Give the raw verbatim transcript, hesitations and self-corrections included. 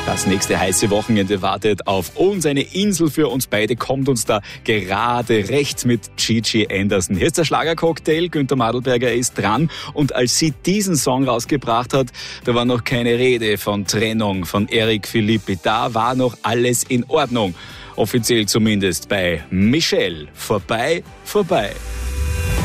Das nächste heiße Wochenende wartet auf uns. Eine Insel für uns beide kommt uns da gerade recht mit Gigi Anderson. Hier ist der Schlagercocktail. Günther Madlberger ist dran. Und als sie diesen Song rausgebracht hat, da war noch keine Rede von Trennung von Eric Philippi. Da war noch alles in Ordnung. Offiziell zumindest bei Michelle. Vorbei, vorbei.